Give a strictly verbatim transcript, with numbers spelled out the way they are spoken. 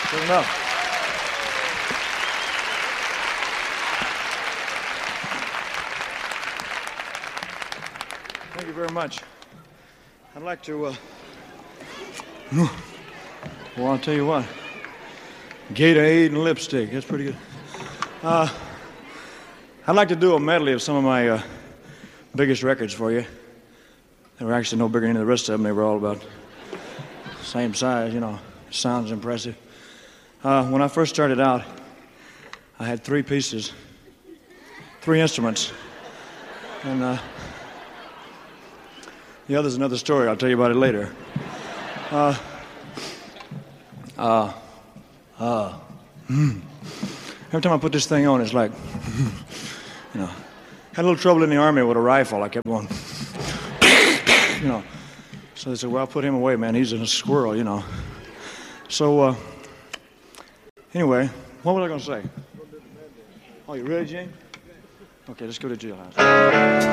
Good enough. Thank you very much. I'd like to, uh... well, I'll tell you what. Gatorade and lipstick. That's pretty good. Uh, I'd like to do a medley of some of my uh, biggest records for you. They were actually no bigger than the rest of them. They were all about the same size, you know. Sounds impressive. Uh, when I first started out, I had three pieces, three instruments. And uh, the other's another story. I'll tell you about it later. Uh, uh, uh, mm. Every time I put this thing on, it's like, you know, had a little trouble in the Army with a rifle. I kept going, you know. So they said, well, I'll put him away, man. He's a squirrel, you know. So, uh, anyway, what was I going to say? Oh, you ready, Gene? Okay, let's go to Jailhouse.